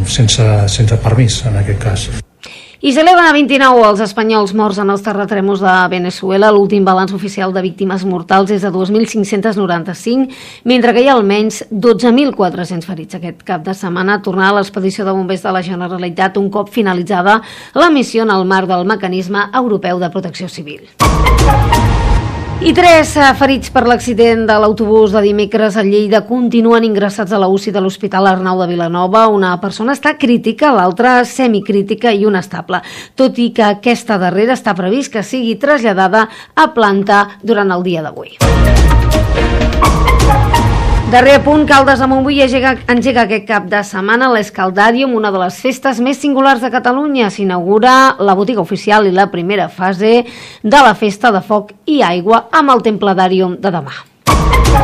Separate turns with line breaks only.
sense permís en aquest cas.
I s'eleven a 29 els espanyols morts en els terratrèmols de Venezuela. L'últim balanç oficial de víctimes mortals és de 2.595, mentre que hi ha almenys 12.400 ferits. Aquest cap de setmana tornarà a l'expedició de bombers de la Generalitat un cop finalitzada la missió en el marc del Mecanisme Europeu de Protecció Civil. I 3 ferits per l'accident de l'autobús de dimecres a Lleida continuen ingressats a la UCI de l'Hospital Arnau de Vilanova. Una persona està crítica, l'altra semicrítica i una estable, tot i que aquesta darrera està previst que sigui traslladada a planta durant el dia d'avui. Darrer punt, Caldes de Montbui engega aquest cap de setmana l'Escaldàrium, una de les festes més singulars de Catalunya. S'inaugura la botiga oficial i la primera fase de la festa de foc i aigua amb el Templadàrium de demà.